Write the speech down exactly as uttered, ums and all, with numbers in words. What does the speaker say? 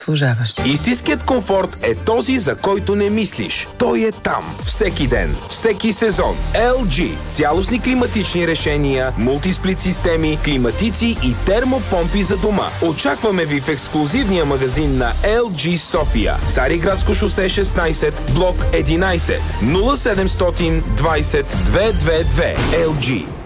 Служаваш. Истинският комфорт е този, за който не мислиш. Той е там. Всеки ден. Всеки сезон. ел джи. Цялостни климатични решения, мултисплит системи, климатици и термопомпи за дома. Очакваме ви в ексклузивния магазин на ел джи София. Цариградско шосе шестнайсет, блок единайсет, нула седемстотин двайсет двеста двадесет и две. ел джи.